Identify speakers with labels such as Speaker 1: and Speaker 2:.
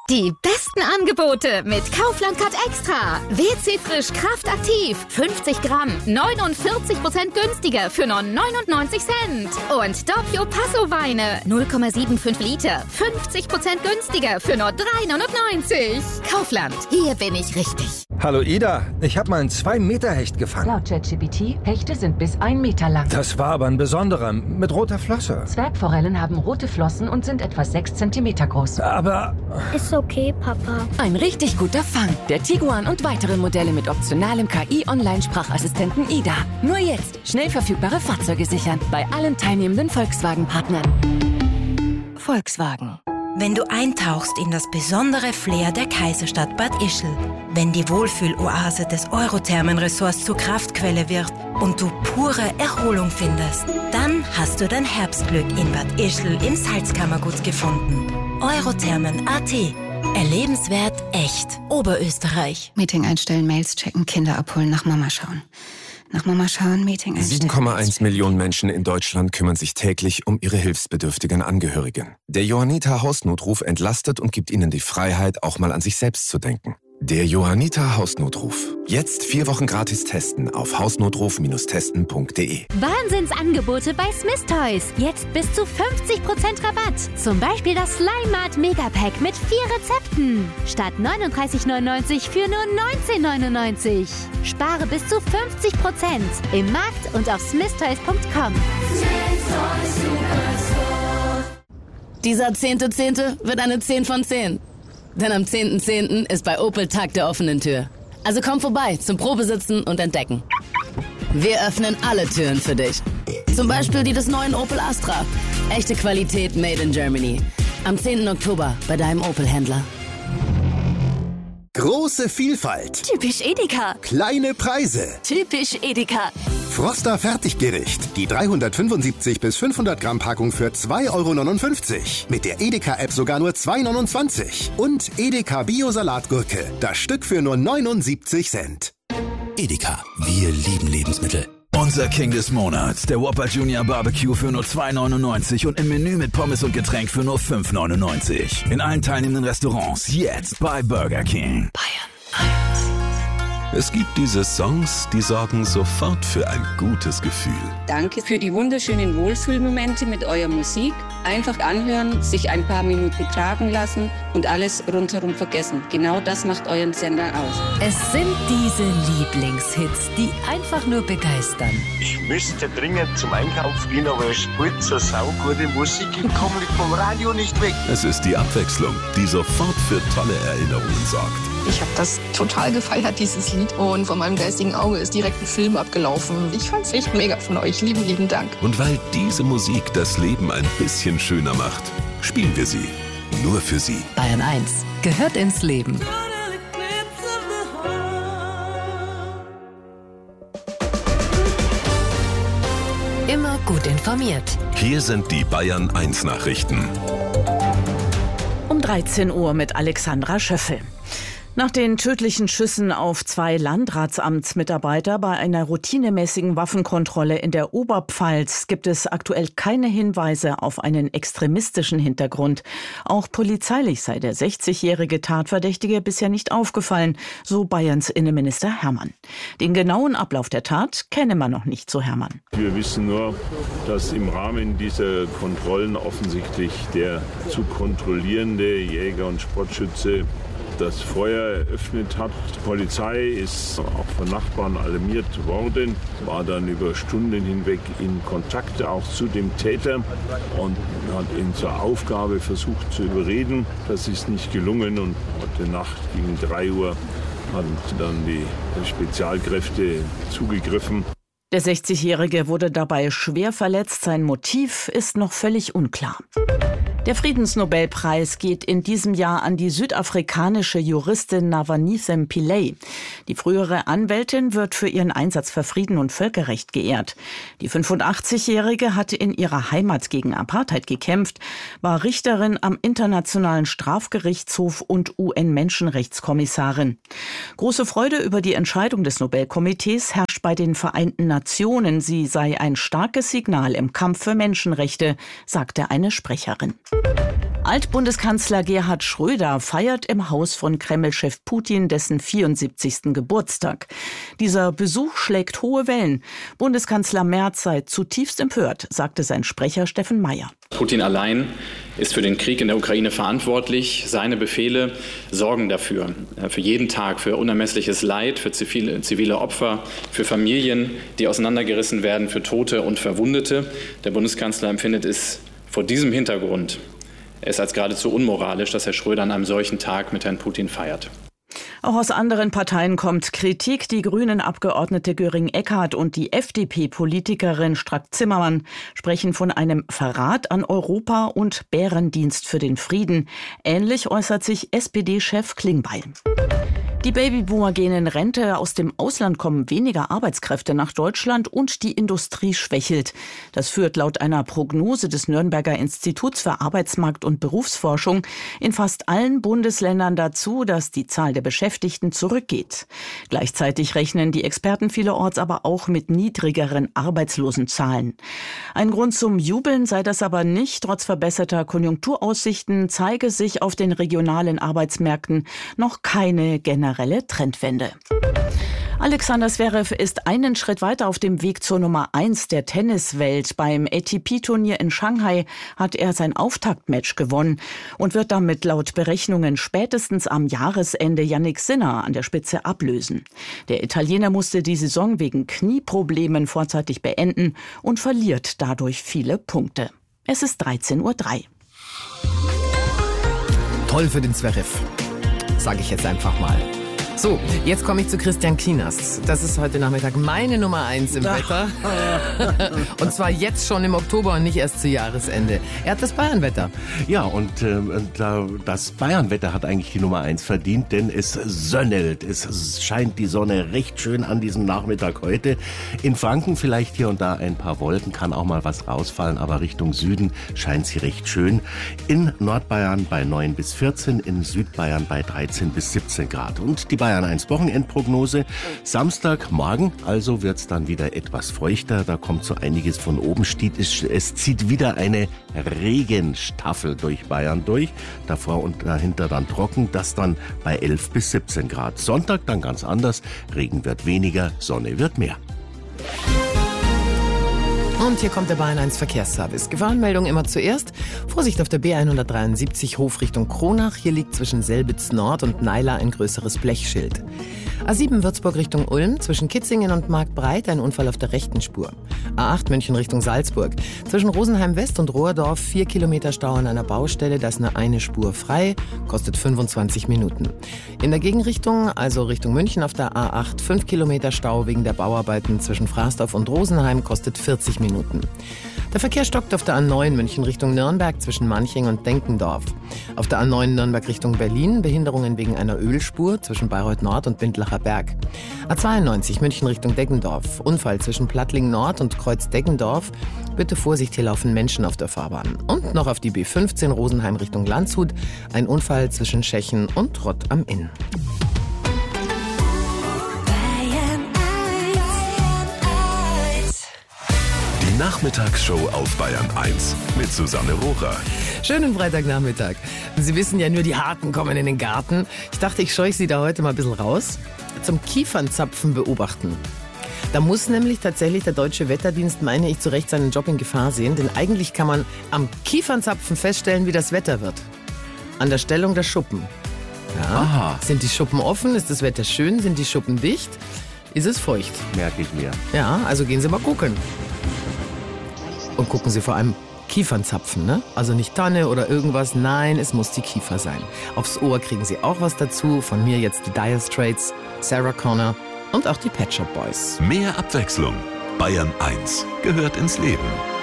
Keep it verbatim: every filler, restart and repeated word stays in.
Speaker 1: Die besten Angebote mit Kaufland Cut Extra. W C Frisch Kraft aktiv. fünfzig Gramm. neunundvierzig Prozent günstiger für nur neunundneunzig Cent. Und Doppio Passo Weine. null Komma fünfundsiebzig Liter. fünfzig Prozent günstiger für nur drei neunundneunzig. Kaufland. Hier bin ich richtig.
Speaker 2: Hallo Ida, ich habe mal einen zwei Meter Hecht gefangen.
Speaker 3: Laut ChatGPT, Hechte sind bis ein Meter lang.
Speaker 2: Das war aber ein besonderer, mit roter Flosse.
Speaker 3: Zwergforellen haben rote Flossen und sind etwa sechs Zentimeter groß.
Speaker 2: Aber...
Speaker 4: Ist okay, Papa.
Speaker 5: Ein richtig guter Fang. Der Tiguan und weitere Modelle mit optionalem K I-Online-Sprachassistenten Ida. Nur jetzt schnell verfügbare Fahrzeuge sichern. Bei allen teilnehmenden Volkswagen-Partnern. Volkswagen.
Speaker 6: Wenn du eintauchst in das besondere Flair der Kaiserstadt Bad Ischl, wenn die Wohlfühloase des Eurothermenresorts zur Kraftquelle wird und du pure Erholung findest, dann hast du dein Herbstglück in Bad Ischl im Salzkammergut gefunden. Eurothermen Punkt a t. Erlebenswert echt. Oberösterreich.
Speaker 7: Meeting einstellen, Mails checken, Kinder abholen, nach Mama schauen. Nach Mama schauen, Meeting einstellen.
Speaker 8: sieben Komma eins Millionen Menschen in Deutschland kümmern sich täglich um ihre hilfsbedürftigen Angehörigen. Der Johanniter Hausnotruf entlastet und gibt ihnen die Freiheit, auch mal an sich selbst zu denken. Der Johanniter Hausnotruf. Jetzt vier Wochen gratis testen auf hausnotruf Bindestrich testen Punkt de.
Speaker 9: Wahnsinnsangebote bei Smith Toys. Jetzt bis zu fünfzig Prozent Rabatt. Zum Beispiel das Slime Mart Megapack mit vier Rezepten. Statt neununddreißig neunundneunzig für nur neunzehn neunundneunzig. Spare bis zu fünfzig Prozent im Markt und auf smith toys Punkt com.
Speaker 10: Dieser zehnte Zehnte wird eine zehn von zehn. Denn am zehnten zehnten ist bei Opel Tag der offenen Tür. Also komm vorbei zum Probesitzen und Entdecken. Wir öffnen alle Türen für dich. Zum Beispiel die des neuen Opel Astra. Echte Qualität made in Germany. Am zehnten Oktober bei deinem Opel-Händler.
Speaker 11: Große Vielfalt.
Speaker 9: Typisch Edeka.
Speaker 11: Kleine Preise.
Speaker 9: Typisch Edeka.
Speaker 11: Froster Fertiggericht. Die dreihundertfünfundsiebzig bis fünfhundert Gramm Packung für zwei Euro neunundfünfzig. Mit der Edeka-App sogar nur zwei Euro neunundzwanzig. Und Edeka Bio-Salatgurke. Das Stück für nur neunundsiebzig Cent.
Speaker 12: Edeka. Wir lieben Lebensmittel. Unser King des Monats, der Whopper Junior Barbecue für nur zwei neunundneunzig und im Menü mit Pommes und Getränk für nur fünf neunundneunzig. In allen teilnehmenden Restaurants jetzt bei Burger King.
Speaker 5: Bayern eins.
Speaker 13: Es gibt diese Songs, die sorgen sofort für ein gutes Gefühl.
Speaker 14: Danke für die wunderschönen Wohlfühlmomente mit eurer Musik. Einfach anhören, sich ein paar Minuten tragen lassen und alles rundherum vergessen. Genau das macht euren Sender aus.
Speaker 5: Es sind diese Lieblingshits, die einfach nur begeistern.
Speaker 15: Ich müsste dringend zum Einkauf gehen, aber es spielt so saugute Musik. Ich komme vom Radio nicht weg.
Speaker 13: Es ist die Abwechslung, die sofort für tolle Erinnerungen sorgt.
Speaker 16: Ich habe das total gefeiert, dieses Lied. Und vor meinem geistigen Auge ist direkt ein Film abgelaufen. Ich fand's echt mega von euch. Lieben, lieben Dank.
Speaker 13: Und weil diese Musik das Leben ein bisschen schöner macht, spielen wir sie. Nur für Sie.
Speaker 5: Bayern eins gehört ins Leben. Immer gut informiert.
Speaker 13: Hier sind die Bayern eins Nachrichten.
Speaker 17: Um dreizehn Uhr mit Alexandra Schöffel. Nach den tödlichen Schüssen auf zwei Landratsamtsmitarbeiter bei einer routinemäßigen Waffenkontrolle in der Oberpfalz gibt es aktuell keine Hinweise auf einen extremistischen Hintergrund. Auch polizeilich sei der sechzigjährige Tatverdächtige bisher nicht aufgefallen, so Bayerns Innenminister Hermann. Den genauen Ablauf der Tat kenne man noch nicht, so Hermann.
Speaker 18: Wir wissen nur, dass im Rahmen dieser Kontrollen offensichtlich der zu kontrollierende Jäger und Sportschütze das Feuer eröffnet hat. Die Polizei ist auch von Nachbarn alarmiert worden, war dann über Stunden hinweg in Kontakt auch zu dem Täter und hat ihn zur Aufgabe versucht zu überreden. Das ist nicht gelungen und heute Nacht gegen drei Uhr haben dann die Spezialkräfte zugegriffen.
Speaker 17: Der sechzigjährige wurde dabei schwer verletzt. Sein Motiv ist noch völlig unklar. Der Friedensnobelpreis geht in diesem Jahr an die südafrikanische Juristin Navanithem Pillay. Die frühere Anwältin wird für ihren Einsatz für Frieden und Völkerrecht geehrt. Die fünfundachtzigjährige hatte in ihrer Heimat gegen Apartheid gekämpft, war Richterin am Internationalen Strafgerichtshof und U N-Menschenrechtskommissarin. Große Freude über die Entscheidung des Nobelkomitees herrscht bei den Vereinten Nationen. Sie sei ein starkes Signal im Kampf für Menschenrechte, sagte eine Sprecherin. Altbundeskanzler Gerhard Schröder feiert im Haus von Kreml-Chef Putin dessen vierundsiebzigsten Geburtstag. Dieser Besuch schlägt hohe Wellen. Bundeskanzler Merz sei zutiefst empört, sagte sein Sprecher Steffen Meyer.
Speaker 19: Putin allein ist für den Krieg in der Ukraine verantwortlich. Seine Befehle sorgen dafür, für jeden Tag, für unermessliches Leid, für zivile, zivile Opfer, für Familien, die auseinandergerissen werden, für Tote und Verwundete. Der Bundeskanzler empfindet es vor diesem Hintergrund es als geradezu unmoralisch, dass Herr Schröder an einem solchen Tag mit Herrn Putin feiert.
Speaker 17: Auch aus anderen Parteien kommt Kritik. Die Grünen-Abgeordnete Göring-Eckardt und die F D P-Politikerin Strack-Zimmermann sprechen von einem Verrat an Europa und Bärendienst für den Frieden. Ähnlich äußert sich S P D-Chef Klingbeil. Die Babyboomer gehen in Rente, aus dem Ausland kommen weniger Arbeitskräfte nach Deutschland und die Industrie schwächelt. Das führt laut einer Prognose des Nürnberger Instituts für Arbeitsmarkt und Berufsforschung in fast allen Bundesländern dazu, dass die Zahl der Beschäftigten zurückgeht. Gleichzeitig rechnen die Experten vielerorts aber auch mit niedrigeren Arbeitslosenzahlen. Ein Grund zum Jubeln sei das aber nicht. Trotz verbesserter Konjunkturaussichten zeige sich auf den regionalen Arbeitsmärkten noch keine generelle Trendwende. Alexander Zverev ist einen Schritt weiter auf dem Weg zur Nummer eins der Tenniswelt. Beim A T P-Turnier in Shanghai hat er sein Auftaktmatch gewonnen und wird damit laut Berechnungen spätestens am Jahresende Jannik Sinner an der Spitze ablösen. Der Italiener musste die Saison wegen Knieproblemen vorzeitig beenden und verliert dadurch viele Punkte. Es ist dreizehn Uhr drei.
Speaker 20: Toll für den Zverev, sage ich jetzt einfach mal. So, jetzt komme ich zu Christian Kienast. Das ist heute Nachmittag meine Nummer eins im Wetter. Und zwar jetzt schon im Oktober und nicht erst zu Jahresende. Er hat das Bayernwetter.
Speaker 21: Ja, und äh, das Bayernwetter hat eigentlich die Nummer eins verdient, denn es sönnelt. Es scheint die Sonne recht schön an diesem Nachmittag heute. In Franken vielleicht hier und da ein paar Wolken, kann auch mal was rausfallen, aber Richtung Süden scheint sie recht schön. In Nordbayern bei neun bis vierzehn, in Südbayern bei dreizehn bis siebzehn Grad. Und die Bayern eins Wochenendprognose. Samstagmorgen also wird's dann wieder etwas feuchter. Da kommt so einiges von oben. Es zieht wieder eine Regenstaffel durch Bayern durch. Davor und dahinter dann trocken. Das dann bei elf bis siebzehn Grad. Sonntag dann ganz anders. Regen wird weniger, Sonne wird mehr.
Speaker 20: Und hier kommt der Bayern eins Verkehrsservice. Gefahrenmeldung immer zuerst. Vorsicht auf der B hundertdreiundsiebzig Hof Richtung Kronach. Hier liegt zwischen Selbitz Nord und Naila ein größeres Blechschild. A sieben Würzburg Richtung Ulm. Zwischen Kitzingen und Marktbreit ein Unfall auf der rechten Spur. A acht München Richtung Salzburg. Zwischen Rosenheim West und Rohrdorf vier Kilometer Stau an einer Baustelle. Da ist nur eine Spur frei. Kostet fünfundzwanzig Minuten. In der Gegenrichtung, also Richtung München auf der A acht, fünf Kilometer Stau wegen der Bauarbeiten zwischen Fraßdorf und Rosenheim. Kostet vierzig Minuten. Der Verkehr stockt auf der A neun München Richtung Nürnberg zwischen Manching und Denkendorf. Auf der A neun Nürnberg Richtung Berlin Behinderungen wegen einer Ölspur zwischen Bayreuth Nord und Bindlacher Berg. A zweiundneunzig München Richtung Deggendorf. Unfall zwischen Plattling Nord und Kreuz Deggendorf. Bitte Vorsicht, hier laufen Menschen auf der Fahrbahn. Und noch auf die B fünfzehn Rosenheim Richtung Landshut. Ein Unfall zwischen Schechen und Rott am Inn.
Speaker 13: Nachmittagsshow auf Bayern eins mit Susanne Rohrer.
Speaker 20: Schönen Freitagnachmittag. Sie wissen ja, nur die Harten kommen in den Garten. Ich dachte, ich scheuche Sie da heute mal ein bisschen raus. Zum Kiefernzapfen beobachten. Da muss nämlich tatsächlich der Deutsche Wetterdienst, meine ich, zu Recht seinen Job in Gefahr sehen. Denn eigentlich kann man am Kiefernzapfen feststellen, wie das Wetter wird. An der Stellung der Schuppen. Ja. Aha. Sind die Schuppen offen? Ist das Wetter schön? Sind die Schuppen dicht? Ist es feucht?
Speaker 21: Merke ich mir.
Speaker 20: Ja, also gehen Sie mal gucken. Und gucken Sie vor allem Kiefernzapfen, ne? Also nicht Tanne oder irgendwas, nein, es muss die Kiefer sein. Aufs Ohr kriegen Sie auch was dazu. Von mir jetzt die Dire Straits, Sarah Connor und auch die Pet Shop Boys.
Speaker 13: Mehr Abwechslung. Bayern eins gehört ins Leben.